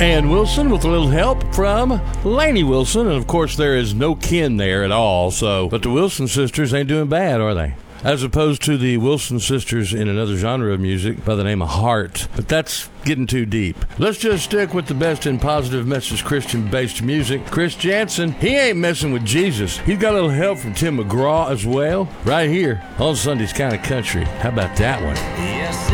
Ann Wilson with a little help from Lainey Wilson. And, of course, there is no kin there at all. But the Wilson sisters ain't doing bad, are they? As opposed to the Wilson sisters in another genre of music by the name of Heart. But that's getting too deep. Let's just stick with the best in positive message Christian-based music. Chris Janson, he ain't messing with Jesus. He's got a little help from Tim McGraw as well, right here on Sunday's Kind of Country. How about that one? Yes.